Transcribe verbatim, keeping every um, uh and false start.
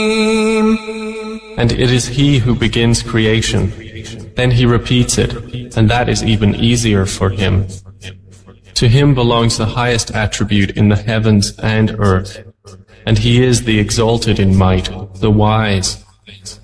And it is He who begins creation. Then He repeats it, and that is even easier for Him. To Him belongs the highest attribute in the heavens and earth, and He is the exalted in might, the wise.